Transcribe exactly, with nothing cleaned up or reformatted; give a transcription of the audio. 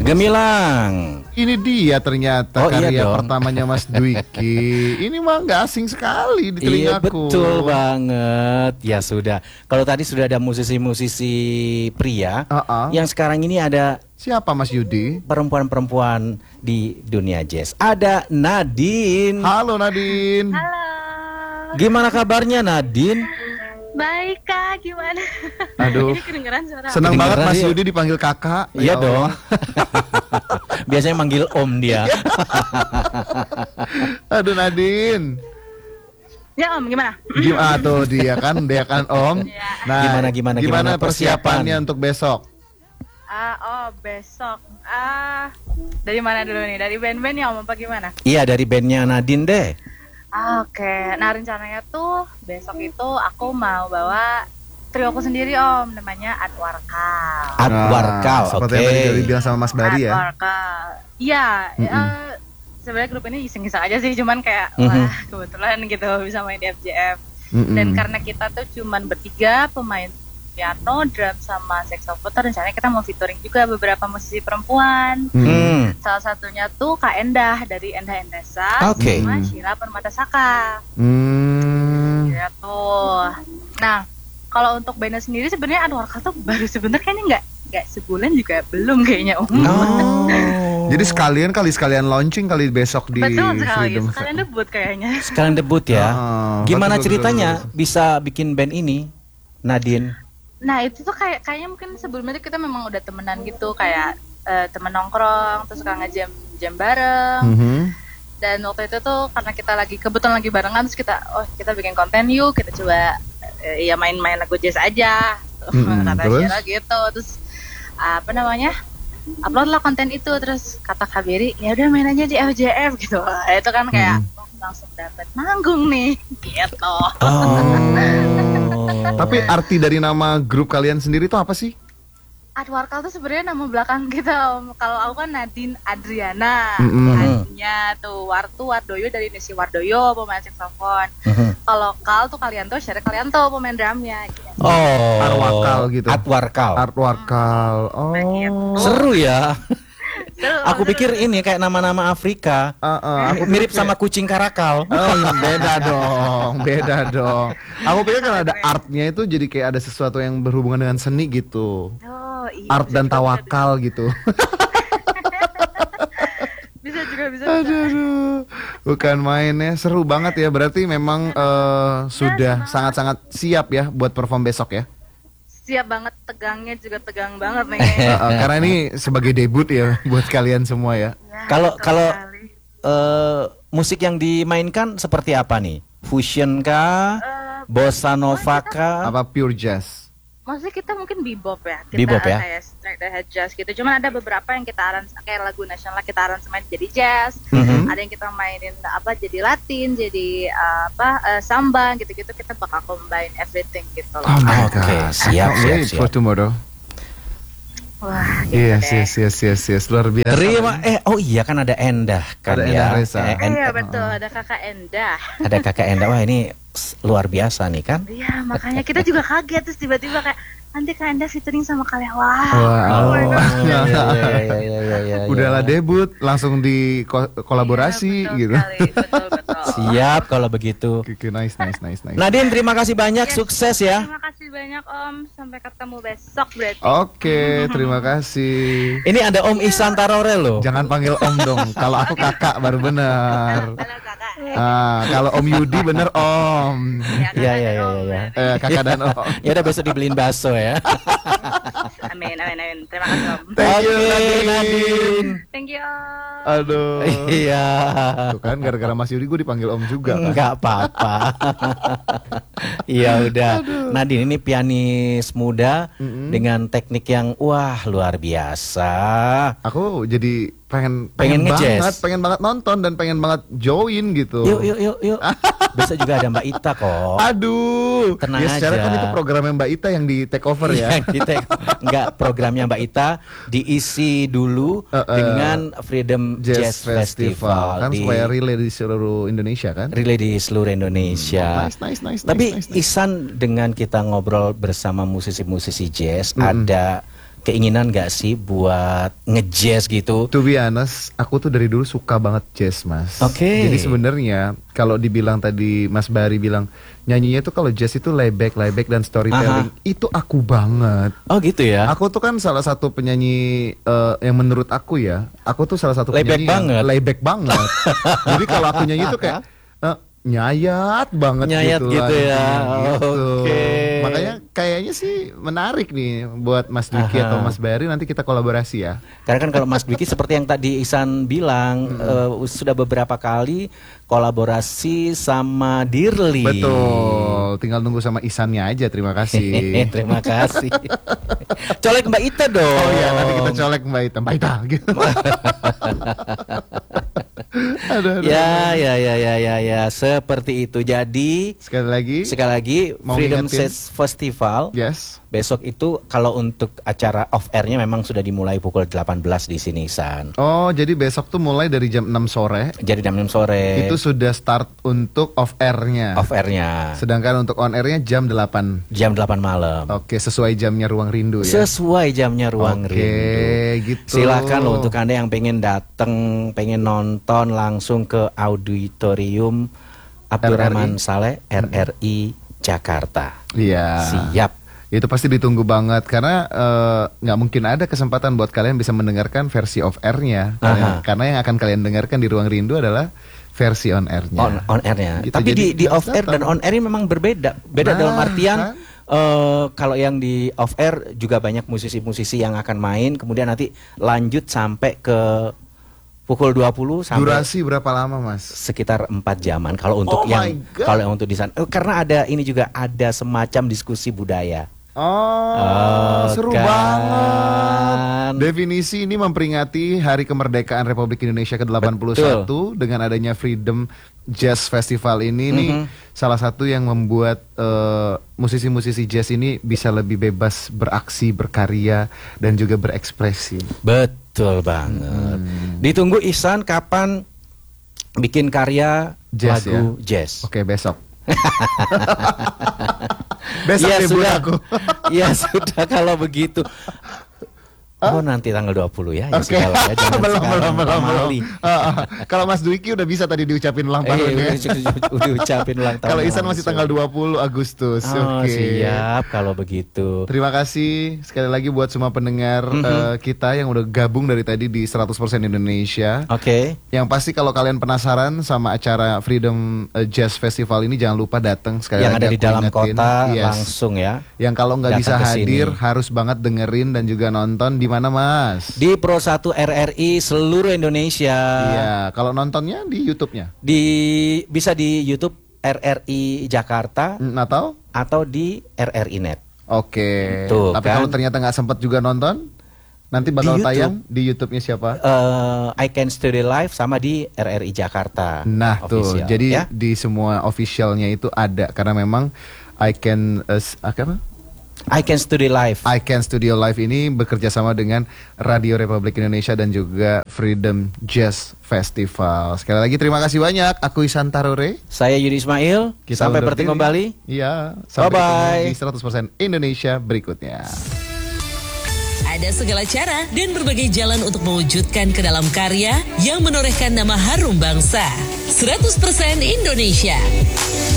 Gemilang. Ini dia ternyata Oh, iya karya dong. pertamanya Mas Dwiki. Ini mah nggak asing sekali di Iya telingaku. betul banget. Ya sudah. Kalau tadi sudah ada musisi-musisi pria, Uh-uh. yang sekarang ini ada Siapa Mas Yudi? perempuan-perempuan di dunia jazz. Ada Nadine. Halo Nadine. Halo. Gimana kabarnya Nadine? Baik Kak, gimana? Aduh. Ini kedengeran suara. Senang Kedengeran banget Mas dia. Yudi dipanggil kakak. Iya Ya Allah. dong. Biasanya manggil om dia. Aduh Nadine. Ya Om, gimana? Gimana tuh dia kan, dia kan Om. Iya. Nah, Gimana, gimana, gimana persiapannya persiapan? untuk besok? Ah, oh besok. Ah, dari mana dulu nih? Dari band-band ya Om, apa gimana? Iya dari bandnya Nadine deh. Ah, Oke, nah rencananya tuh besok itu aku mau bawa trio aku sendiri Om, namanya Adwarkal. Adwarkal, Nah, oke. seperti yang tadi dibilang sama Mas Bari ya. Adwarkal. Iya, Mm-mm. eh, sebenarnya grup ini iseng-iseng aja sih, cuman kayak Mhm. wah kebetulan gitu bisa main di F J F. Mm-mm. Dan karena kita tuh cuman bertiga, pemain piano, drum, sama saxophone, rencananya kita mau featuring juga beberapa musisi perempuan. Mm. Hmm. Salah satunya tuh Kak Endah dari Endah Endesa, Oke. sama Hmm. Sheila Permatasaka. Hmm. Ya tuh. Nah, kalau untuk bandnya sendiri sebenarnya Adwarkal tuh baru sebenarnya kayaknya nggak nggak sebulan juga belum kayaknya Om. Oh. Jadi sekalian kali sekalian launching kali besok di Betul sekali, Freedom. sekalian debut kayaknya. Sekalian debut ya. Ah, Gimana betul, betul, ceritanya betul, betul. bisa bikin band ini, Nadine? Nah itu tuh kayak kayaknya mungkin sebelumnya tuh kita memang udah temenan gitu, kayak eh, temen nongkrong, terus suka ngejam jam bareng. Mhm. Dan waktu itu tuh karena kita lagi kebetulan lagi barengan, terus kita oh kita bikin konten yuk, kita coba eh, ya main-main lagu jazz aja. Mm-mm, Kata terus? Sheila gitu, terus apa namanya? Upload lah konten itu, terus kata Kak Beri, ya udah main aja di F J F gitu. Itu kan kayak Mm. oh, langsung dapet manggung nih, gitu. Oh. Tapi arti dari nama grup kalian sendiri itu apa sih? Adwarkal tuh sebenarnya nama belakang kita Om. Kalau aku kan Nadine Adriana. Mm-mm. Adnya tuh Wartu Wardoyo dari Nisi Wardoyo pemain saxophone. Mhm. Kalau Kal tuh Kalianto, Syari Kalianto pemain drumnya gitu. Oh. Arwakal gitu. Adwarkal. Artwarkal. Oh. Seru ya. Seru, Aku seru. pikir ini kayak nama-nama Afrika. Ah, ah, aku Mirip pikir sama kucing karakal. Oh, beda dong, beda dong. Aku pikir kalau ada artnya itu jadi kayak ada sesuatu yang berhubungan dengan seni gitu. Oh, iya, Art bisa dan juga, tawakal gitu. Bisa juga bisa. Aduh, bisa. aduh. Bukan main ya, seru banget ya. Berarti memang eh, sudah senang. sangat-sangat siap ya buat perform besok ya. Siap banget, tegangnya juga tegang banget nih. Eh, eh, karena ini sebagai debut ya buat kalian semua ya. Ya, Kalau- betul kalau- sekali. Eh, musik yang dimainkan seperti apa nih? Fusion kah? Eh, Bossa nova kah? Apa pure jazz? Maksudnya kita mungkin bebop ya, kita Bebop ya? kayak straight ahead jazz gitu. Cuman ada beberapa yang kita arans kayak lagu nasional kita aransemen jadi jazz. Mhm. Ada yang kita mainin apa jadi Latin, jadi uh, apa uh, samba gitu-gitu. Kita bakal combine everything gitu loh. Oh my Oke, god. siap, Can't siap, wait siap. for tomorrow. Wah, gitu Yes, deh. yes, yes, yes, yes. Luar biasa. Terima eh oh iya kan ada Endah kan Ada ya. Endah Reza. Eh, En- Iya betul, ada kakak Endah. ada kakak Endah. Wah ini s- luar biasa nih kan. Iya, makanya kita juga kaget terus tiba-tiba kayak nanti kak Endah featuring sama kalian. Wah. Wow. Oh my God. iya, iya, iya, iya, iya, iya. Udahlah debut, langsung di ko- kolaborasi Iya, betul gitu. sekali, betul betul. Siap kalau begitu. Oke, oke, nice, nice, nice, nice. Nadine terima kasih banyak, Yes. sukses ya. Terima kasih banyak Om, sampai ketemu besok berarti. Oke, terima kasih. Ini ada Om Ihsan Tarore loh. Jangan panggil Om dong. Kalau aku kakak baru benar. Halo kakak. Ah, kalau Om Yudi bener Om. Ya, Iya, iya, iya, iya. Eh, kakak dan Om. Ya udah besok dibeliin bakso ya. Amin, amin, amin. Terima kasih Om. Thank you, Oke, Nadine. Nadine. Thank you Om. Aduh. Iya. Tuh kan gara-gara Mas Yudi gue dipanggil Om juga kan. Enggak apa-apa. Iya udah. Nadine ini pianis muda Mm-mm. dengan teknik yang wah luar biasa. Aku jadi pengen Pengen nge-jazz. banget, pengen banget nonton dan pengen banget join gitu. Yuk yuk yuk yuk. Besok juga ada Mbak Ita kok. Aduh. Tenang ya secara aja. kan itu programnya Mbak Ita yang di take over ya. Yang di take- enggak programnya Mbak Ita diisi dulu Uh, uh, dengan Freedom Jazz, Festival, kan di supaya relay di seluruh Indonesia kan. relay di seluruh Indonesia. Nice, nice, nice, Tapi nice, nice, nice. Ihsan dengan kita ngobrol bersama musisi-musisi jazz Mm-mm. ada keinginan gak sih buat nge-jazz gitu? To be honest, aku tuh dari dulu suka banget jazz, Mas. Oke. Jadi sebenarnya kalau dibilang tadi Mas Bari bilang nyanyinya tuh kalau jazz itu layback, layback dan storytelling, Aha. itu aku banget. Oh gitu ya? Aku tuh kan salah satu penyanyi eh, yang menurut aku ya, aku tuh salah satu Layback penyanyi yang banget. layback banget. Jadi kalau aku nyanyi tuh kayak eh, nyayat banget Nyayat gitu, gitu ya. anjing, gitu. Oke. Makanya kayaknya sih menarik nih buat Mas Dwiki Aha. atau Mas Bari nanti kita kolaborasi ya. Karena kan kalau Mas Dwiki seperti yang tadi Ihsan bilang eh, sudah beberapa kali kolaborasi sama Dirli. Betul, tinggal nunggu sama Isannya aja. Terima kasih. Terima kasih. Colek Mbak Ita dong. Oh iya, nanti kita colek Mbak Ita, Mbak Ita gitu. Aduh, aduh. Ya, ya, ya, ya, ya, ya, seperti itu. Jadi Sekali lagi, sekali lagi Mau Freedom ngingetin? Jazz Festival yes. besok itu kalau untuk acara off airnya memang sudah dimulai pukul delapan belas di sini, San. Oh, jadi besok tuh mulai dari jam enam sore. Jadi jam enam sore. Itu sudah start untuk off airnya. off airnya. Sedangkan untuk on airnya jam delapan. Jam delapan malam. Oke, sesuai jamnya Ruang Rindu ya. Sesuai jamnya Ruang Oke, Rindu. gitu. Silakan loh untuk Anda yang pengen datang, pengen nonton langsung ke auditorium Abdurrahman R R I. Saleh R R I Jakarta. Iya. Siap. Itu pasti ditunggu banget karena eh, nggak mungkin ada kesempatan buat kalian bisa mendengarkan versi off airnya. Karena, Aha. karena yang akan kalian dengarkan di Ruang Rindu adalah versi on airnya. On, on airnya. Gitu, Tapi jadi di, di harus off air dan datang. on air memang berbeda. Beda Nah, dalam artian kan? eh, kalau yang di off air juga banyak musisi-musisi yang akan main, kemudian nanti lanjut sampai ke pukul dua puluh sampai Durasi berapa lama, Mas? sekitar empat jaman. Kalau untuk Oh yang my God. kalau yang untuk di sana, eh, karena ada ini juga ada semacam diskusi budaya. Oh, Oh, seru kan. banget. Definisi ini memperingati Hari Kemerdekaan Republik Indonesia ke delapan puluh satu dengan adanya Freedom Jazz Festival ini nih Mhm. salah satu yang membuat eh, musisi-musisi jazz ini bisa lebih bebas beraksi, berkarya dan juga berekspresi. Betul banget. Hmm. Ditunggu Ihsan kapan bikin karya Jazz lagu jazz. Oke, besok. Besok Ya debut sudah. aku. Ya sudah kalau begitu. Oh nanti tanggal dua puluh ya. Ya Oke. sudah lah ya, jangan belum, sekarang, belum, belum, belum. pamali. Ah, ah. Kalau Mas Dwiki udah bisa tadi diucapin ulang Eh, tahun ya. udah, udah ucapin ulang tahun. Kalau Isan masih langsung. tanggal dua puluh Agustus. Oh, Oke. siap kalau begitu. Terima kasih sekali lagi buat semua pendengar Mhm. eh, kita yang udah gabung dari tadi di seratus persen Indonesia. Oke. Yang pasti kalau kalian penasaran sama acara Freedom eh, Jazz Festival ini jangan lupa datang sekali Yang lagi ada di aku dalam ingetin. kota Yes. langsung ya. Yang kalau nggak datang bisa ke sini. hadir harus banget dengerin dan juga nonton di mana, Mas? Di Pro satu R R I seluruh Indonesia. Iya, kalau nontonnya di YouTube-nya. Di bisa di YouTube R R I Jakarta Mm, Atau? atau di R R I Net. Oke. Tuh, Tapi kan. kalau ternyata nggak sempat juga nonton, nanti bakal Di YouTube. tayang di YouTube-nya siapa? Eh, I Can Study Live sama di R R I Jakarta. Nah tuh, Official, jadi ya. di semua officialnya itu ada karena memang I can uh, s- apa? I Can Study Live. I Can Studio Live ini bekerja sama dengan Radio Republik Indonesia dan juga Freedom Jazz Festival. Sekali lagi terima kasih banyak. Aku Ihsan Tarore. Saya Yudi Ismail. Kita Sampai undur bertemu diri. kembali. Iya. Sampai Bye-bye. ketemu di seratus persen Indonesia berikutnya. Ada segala cara dan berbagai jalan untuk mewujudkan ke dalam karya yang menorehkan nama harum bangsa. seratus persen Indonesia.